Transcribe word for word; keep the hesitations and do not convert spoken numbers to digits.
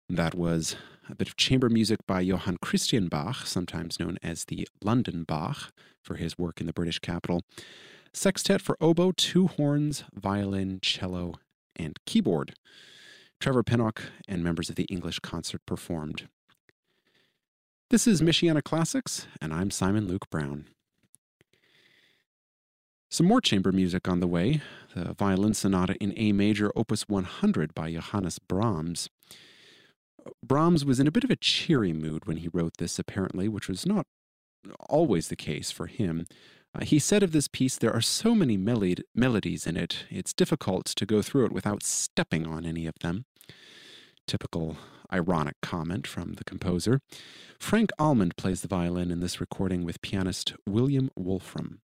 That was a bit of chamber music by Johann Christian Bach, sometimes known as the London Bach, for his work in the British capital. Sextet for oboe, two horns, violin, cello, and keyboard. Trevor Pinnock and members of the English Concert performed. This is Michiana Classics, and I'm Simon Luke Brown. Some more chamber music on the way. The Violin Sonata in A Major, Opus one hundred by Johannes Brahms. Brahms was in a bit of a cheery mood when he wrote this, apparently, which was not always the case for him. Uh, he said of this piece, there are so many melod- melodies in it, it's difficult to go through it without stepping on any of them. Typical ironic comment from the composer. Frank Almond plays the violin in this recording with pianist William Wolfram.